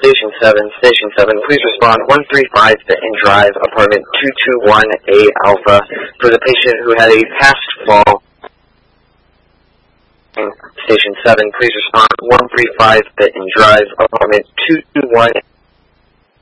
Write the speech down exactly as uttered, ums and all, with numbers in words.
Station seven, Station seven, please respond one three five Benton Drive, apartment two two one A Alpha, for the patient who had a past fall. Station seven, please respond one three five Benton Drive, apartment two two one